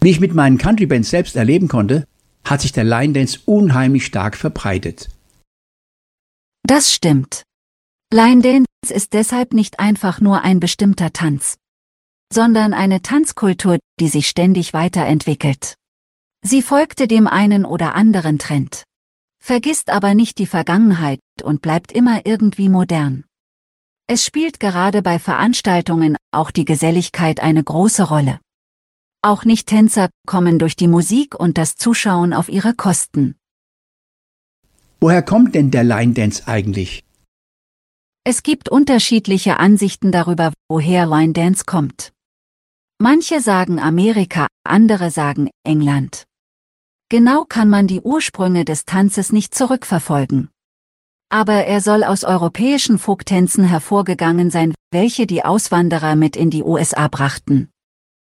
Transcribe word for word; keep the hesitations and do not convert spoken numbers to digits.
Wie ich mit meinen Countrybands selbst erleben konnte, hat sich der Line Dance unheimlich stark verbreitet. Das stimmt. Line Dance ist deshalb nicht einfach nur ein bestimmter Tanz, sondern eine Tanzkultur, die sich ständig weiterentwickelt. Sie folgte dem einen oder anderen Trend, vergisst aber nicht die Vergangenheit und bleibt immer irgendwie modern. Es spielt gerade bei Veranstaltungen auch die Geselligkeit eine große Rolle. Auch Nicht-Tänzer kommen durch die Musik und das Zuschauen auf ihre Kosten. Woher kommt denn der Line Dance eigentlich? Es gibt unterschiedliche Ansichten darüber, woher Line Dance kommt. Manche sagen Amerika, andere sagen England. Genau kann man die Ursprünge des Tanzes nicht zurückverfolgen. Aber er soll aus europäischen Folktänzen hervorgegangen sein, welche die Auswanderer mit in die U S A brachten.